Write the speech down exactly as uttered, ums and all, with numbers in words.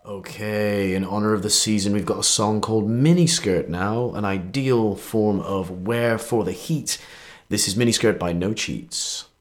Okay, in honor of the season, we've got a song called Miniskirt now, an ideal form of wear for the heat. This is Miniskirt by No Cheats.